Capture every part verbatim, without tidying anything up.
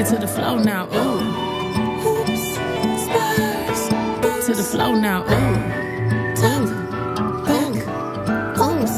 Get to the flow now, ooh. Hoops, Spurs. To the flow now, ooh. Two, back, oops.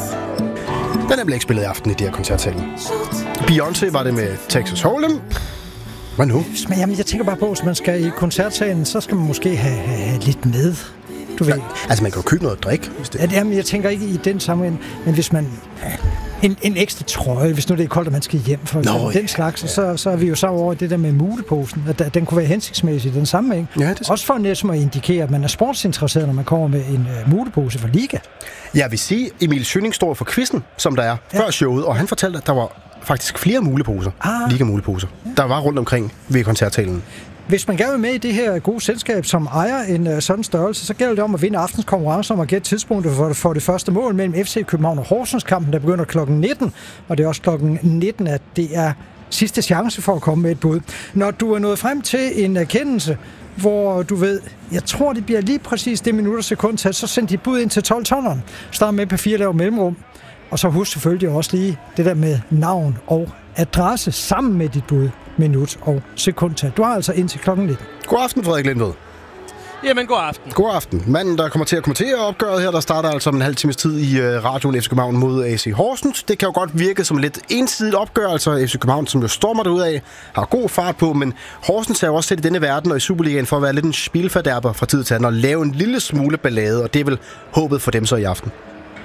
Den er blevet ikke spillet i aften i de her koncertsalen. Beyoncé var det med Texas Hold'em. Hvad nu? Men jamen, jeg tænker bare på, hvis man skal i koncertsalen, så skal man måske have, have lidt med. Du ved. Ja, altså, man kan jo købe noget at drikke. Hvis det... Ja, jamen, jeg tænker ikke i den sammenhæng, men hvis man... Ja, en, en ekstra trøje, hvis nu det er koldt, at man skal hjem for Nå, den slags, ja. så, så er vi jo så over det der med muleposen, at den kunne være hensigtsmæssig den samme, ikke? Ja, det også for næsten at indikere, at man er sportsinteresseret, når man kommer med en uh, mulepose for liga. Jeg vil sige, Emil Schønning står for quizzen, som der er, ja. før showet, og han fortalte, at der var faktisk flere muleposer, ah. liga-muleposer, ja. der var rundt omkring ved koncertsalen. Hvis man gerne vil med i det her gode selskab, som ejer en uh, sådan størrelse, så gælder det om at vinde aftens konkurrence om at gætte tidspunktet for, for det første mål mellem F C København og Horsens-kampen, der begynder klokken nitten, og det er også klokken nitten, at det er sidste chance for at komme med et bud. Når du er nået frem til en erkendelse, hvor du ved, jeg tror, det bliver lige præcis det minut og sekund til, så send dit bud ind til tolv-tonneren. Start med papir, lav mellemrum, og så husk selvfølgelig også lige det der med navn og adresse sammen med dit bud. Minut og sekundtal. Du har altså indtil klokken nitten. God aften, Frederik Lindved. Jamen, god aften. God aften. Manden, der kommer til at kommentere opgøret her, der starter altså om en halv times tid i uh, radioen F C København mod A C Horsens. Det kan jo godt virke som lidt ensidigt opgør, altså F C København, som jo stormer derudad, har god fart på, men Horsens er jo også set i denne verden og i Superligaen for at være lidt en spilfordærper fra tid til anden og lave en lille smule ballade, og det er vel håbet for dem så i aften.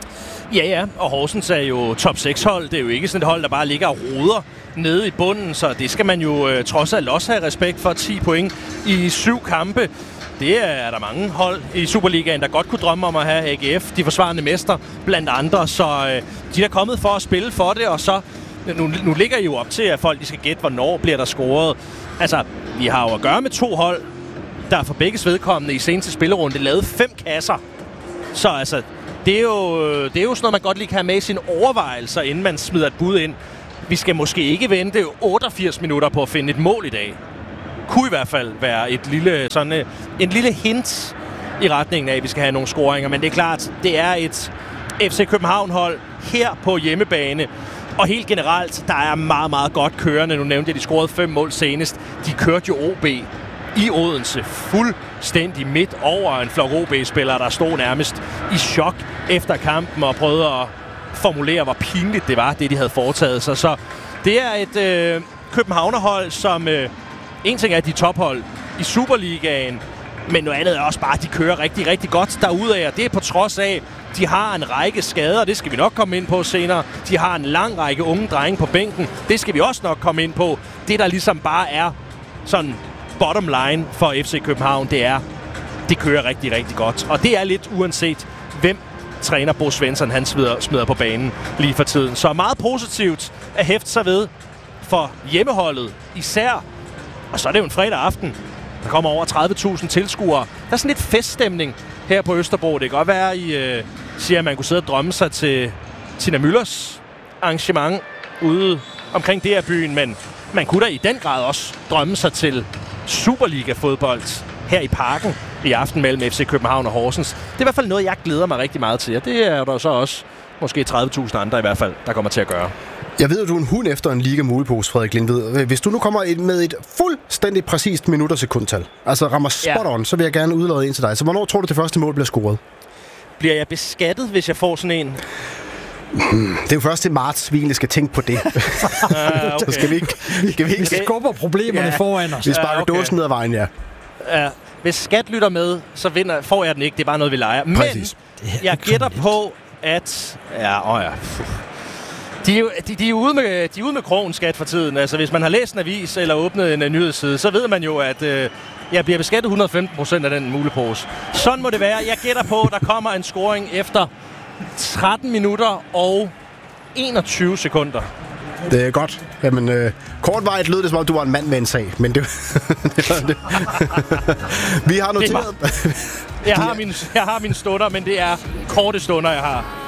Ja, ja, og Horsens er jo top seks hold. Det er jo ikke sådan et hold, der bare ligger og roder nede i bunden, så det skal man jo øh, trods alt også have respekt for. ti point i syv kampe. Det er der mange hold i Superligaen, der godt kunne drømme om at have. A G F, de forsvarende mester, blandt andre, så øh, de er kommet for at spille for det, og så nu, nu ligger I jo op til, at folk de skal gætte, hvornår bliver der scoret. Altså, vi har jo at gøre med to hold, der for begges vedkommende i seneste spillerunde lavede fem kasser. Så altså, det er jo, det er jo sådan noget, man godt lige kan have med i sine overvejelser, inden man smider et bud ind. Vi skal måske ikke vente otteogfirs minutter på at finde et mål i dag. Kunne i hvert fald være et lille, sådan, en lille hint i retningen af, at vi skal have nogle scoringer. Men det er klart, det er et F C København-hold her på hjemmebane. Og helt generelt, der er meget, meget godt kørende. Nu nævnte jeg, de scorede fem mål senest. De kørte jo O B i Odense fuldstændig midt over en flok O B-spillere, der stod nærmest i chok efter kampen og prøvede at formulere, hvor pinligt det var, det de havde foretaget sig. Så det er et øh, Københavnerhold, som øh, en ting er de tophold i Superligaen, men noget andet er også bare, at de kører rigtig, rigtig godt derudad, og det er på trods af, de har en række skader, det skal vi nok komme ind på senere. De har en lang række unge drenge på bænken, det skal vi også nok komme ind på. Det, der ligesom bare er sådan bottom line for F C København, det er, det kører rigtig, rigtig godt. Og det er lidt uanset, hvem træner Bo Svensson, han smider, smider på banen lige for tiden. Så meget positivt at hæfte sig ved for hjemmeholdet især. Og så er det jo en fredag aften. Der kommer over tredive tusind tilskuere. Der er sådan lidt feststemning her på Østerbro. Det kan godt være, I øh, siger, at man kunne sidde og drømme sig til Tina Müllers arrangement ude omkring det her byen, men man kunne da i den grad også drømme sig til Superliga-fodbold her i Parken i aften mellem F C København og Horsens. Det er i hvert fald noget, jeg glæder mig rigtig meget til, og det er der så også måske tredive tusind andre i hvert fald, der kommer til at gøre. Jeg ved, at du er en hund efter en liga-mulepose, Frederik Lindved. Hvis du nu kommer med et fuldstændig præcist minut og sekundtal, altså rammer spot on, ja. Så vil jeg gerne udlade en til dig. Så hvornår tror du, det første mål bliver scoret? Bliver jeg beskattet, hvis jeg får sådan en? Hmm, det er jo først i marts, vi egentlig skal tænke på det. Ah, okay. Så skal vi ikke... Skal vi ikke vi skubber problemerne ja. foran os. Vi sparker ja, okay. dåsen ned ad vejen, ja. Ja. Hvis skat lytter med, så vinder, får jeg den ikke. Det er bare noget, vi leger. Men Præcis. jeg gætter på, at... Ja, åh ja... De er, jo, de, de, er ude med, de er ude med krogen, skat, for tiden. Altså, hvis man har læst en avis eller åbnet en, en nyhedsside, så ved man jo, at øh, jeg bliver beskattet et hundrede og femten procent af den mulepose. Sådan må det være. Jeg gætter på, at der kommer en scoring efter tretten minutter og enogtyve sekunder. Det er godt. Jamen, øh, kortvejt lød det, som om du var en mand med en sag, men det, det var det. Vi har noteret... Jeg har, min, jeg har mine stunder, men det er korte stunder, jeg har.